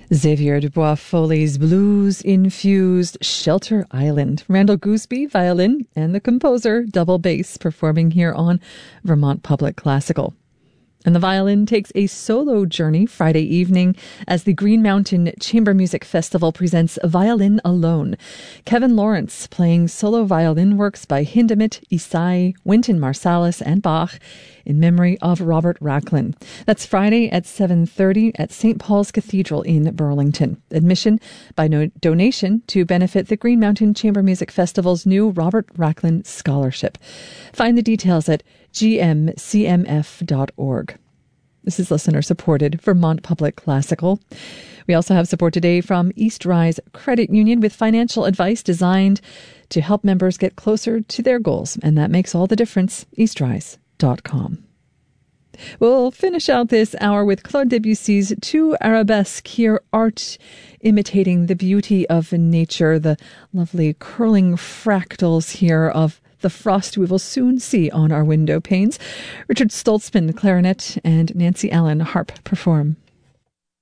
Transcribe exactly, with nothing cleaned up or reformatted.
Xavier Dubois Foley's blues-infused Shelter Island. Randall Gooseby, violin, and the composer, double bass, performing here on Vermont Public Classical. And the violin takes a solo journey Friday evening as the Green Mountain Chamber Music Festival presents Violin Alone. Kevin Lawrence playing solo violin works by Hindemith, Isai, Wynton Marsalis, and Bach in memory of Robert Rachlin. That's Friday at seven thirty at Saint Paul's Cathedral in Burlington. Admission by no donation to benefit the Green Mountain Chamber Music Festival's new Robert Rachlin Scholarship. Find the details at g m c m f dot org. This is listener-supported Vermont Public Classical. We also have support today from East Rise Credit Union with financial advice designed to help members get closer to their goals, and that makes all the difference. east rise dot com. We'll finish out this hour with Claude Debussy's Two Arabesque, here art imitating the beauty of nature, the lovely curling fractals here of the frost we will soon see on our window panes. Richard Stoltzman, clarinet, and Nancy Allen, harp perform.